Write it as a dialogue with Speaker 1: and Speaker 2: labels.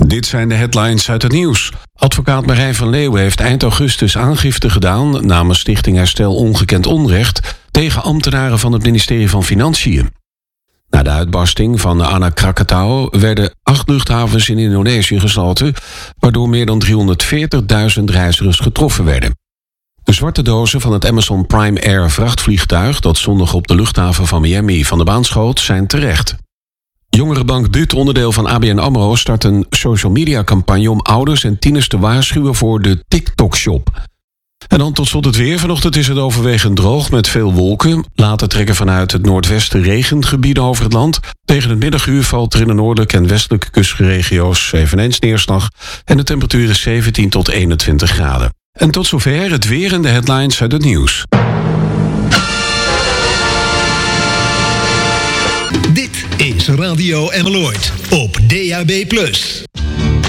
Speaker 1: Dit zijn de headlines uit het nieuws. Advocaat Marijn van Leeuwen heeft eind augustus aangifte gedaan namens Stichting Herstel Ongekend Onrecht tegen ambtenaren van het ministerie van Financiën. Na de uitbarsting van de Anak Krakatau werden 8 luchthavens in Indonesië gesloten, waardoor meer dan 340.000 reizigers getroffen werden. De zwarte dozen van het Amazon Prime Air vrachtvliegtuig dat zondag op de luchthaven van Miami van de baan schoot, zijn terecht. Jongerenbank DUT, onderdeel van ABN AMRO, start een social media campagne om ouders en tieners te waarschuwen voor de TikTok-shop. En dan tot slot het weer. Vanochtend is het overwegend droog met veel wolken. Later trekken vanuit het noordwesten regengebieden over het land. Tegen het middaguur valt er in de noordelijke en westelijke kustregio's eveneens neerslag. En de temperatuur is 17 tot 21 graden. En tot zover het weer en de headlines uit het nieuws.
Speaker 2: Dit is Radio Emmeloord op DAB+.